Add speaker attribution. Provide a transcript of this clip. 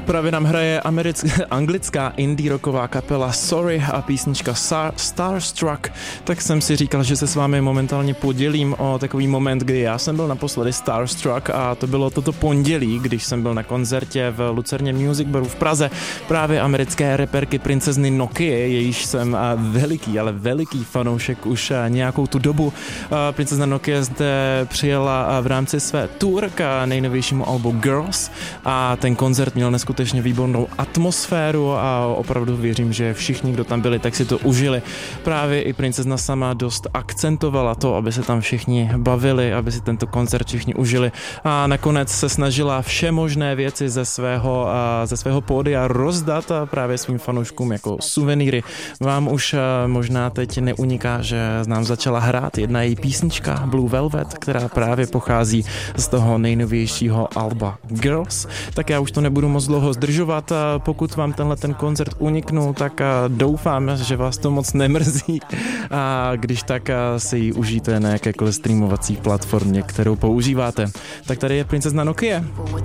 Speaker 1: Právě nám hraje anglická indie rocková kapela Sorry a písnička Starstruck. Tak jsem si říkal, že se s vámi momentálně podělím o takový moment, kdy já jsem byl naposledy Starstruck a to bylo toto pondělí, když jsem byl na koncertě v Lucerně Music Baru v Praze právě americké reperky princezny Nokie, jejíž jsem veliký fanoušek už nějakou tu dobu. Princezna Nokia zde přijela v rámci své tour k nejnovějšímu albu Girls a ten koncert měl neskutečně výbornou atmosféru a opravdu věřím, že všichni, kdo tam byli, tak si to užili. Právě i princezna sama dost akcentovala to, aby se tam všichni bavili, aby si tento koncert všichni užili a nakonec se snažila vše možné věci ze svého pódia rozdat a právě svým fanouškům jako suvenýry. Vám už možná teď neuniká, že nám začala hrát jedna její písnička Blue Velvet, která právě pochází z toho nejnovějšího alba Girls. Tak já už to nebudu moc dlouho zdržovat. Pokud vám ten koncert uniknul, tak doufám, že vás to moc nemrzí. A když tak si ji užijte na jakékoliv streamovací platformě, kterou používáte. Tak tady je princezna Nokia.